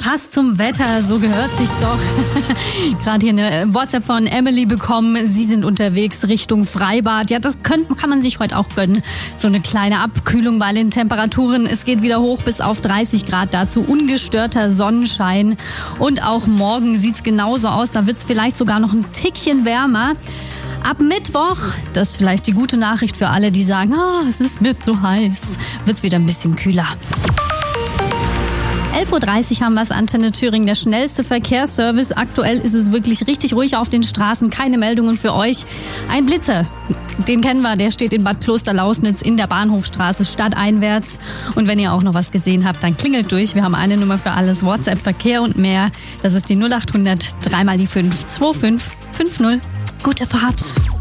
passt zum Wetter, so gehört sich's doch. Gerade hier eine WhatsApp von Emily bekommen. Sie sind unterwegs Richtung Freibad. Ja, das kann man sich heute auch gönnen. So eine kleine Abkühlung bei den Temperaturen. Es geht wieder hoch bis auf 30 Grad. Dazu ungestörter Sonnenschein. Und auch morgen sieht's genauso aus. Da wird's vielleicht sogar noch ein Tickchen wärmer. Ab Mittwoch, das ist vielleicht die gute Nachricht für alle, die sagen, es ist mir zu heiß, wird's wieder ein bisschen kühler. 11.30 Uhr haben wir es, Antenne Thüringen, der schnellste Verkehrsservice. Aktuell ist es wirklich richtig ruhig auf den Straßen, keine Meldungen für euch. Ein Blitzer, den kennen wir, der steht in Bad Klosterlausnitz in der Bahnhofstraße stadteinwärts. Und wenn ihr auch noch was gesehen habt, dann klingelt durch. Wir haben eine Nummer für alles, WhatsApp, Verkehr und mehr. Das ist die 0800 3 mal die 5 25 50. Gute Fahrt.